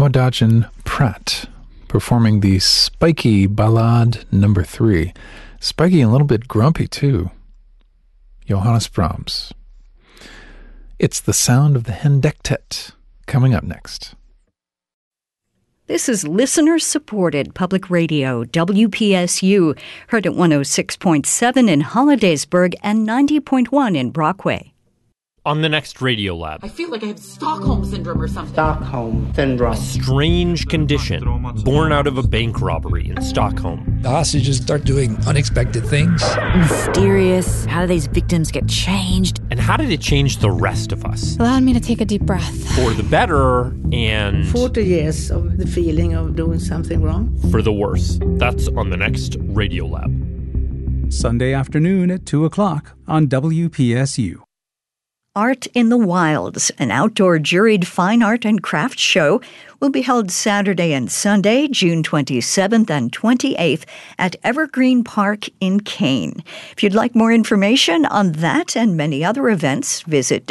Amadachan Pratt performing the spiky Ballade No. 3. Spiky and a little bit grumpy, too. Johannes Brahms. It's the sound of the Hendektet coming up next. This is listener-supported public radio, WPSU, heard at 106.7 in Hollidaysburg and 90.1 in Brockway. On the next Radio Lab. I feel like I have Stockholm Syndrome or something. Stockholm Syndrome. A strange condition born out of a bank robbery in Stockholm. The hostages start doing unexpected things. Mysterious. How do these victims get changed? And how did it change the rest of us? Allowed me to take a deep breath. For the better and... 40 years of the feeling of doing something wrong. For the worse. That's on the next Radio Lab. Sunday afternoon at 2 o'clock on WPSU. Art in the Wilds, an outdoor juried fine art and craft show, will be held Saturday and Sunday, June 27th and 28th at Evergreen Park in Kane. If you'd like more information on that and many other events, visit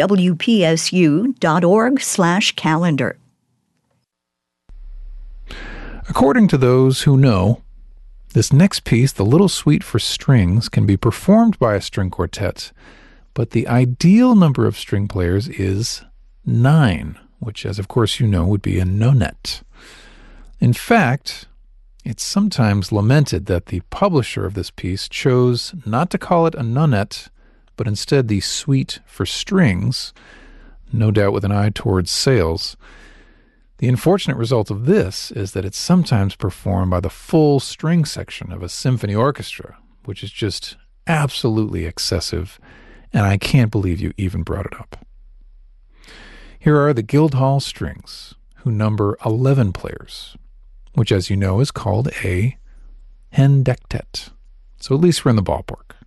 wpsu.org/calendar. According to those who know, this next piece, The Little Suite for Strings, can be performed by a string quartet, but the ideal number of string players is 9, which, as of course you know, would be a nonet. In fact, it's sometimes lamented that the publisher of this piece chose not to call it a nonet, but instead the Suite for Strings, no doubt with an eye towards sales. The unfortunate result of this is that it's sometimes performed by the full string section of a symphony orchestra, which is just absolutely excessive, and I can't believe you even brought it up. Here are the Guildhall Strings, who number 11 players, which, as you know, is called a Hendektet. So at least we're in the ballpark.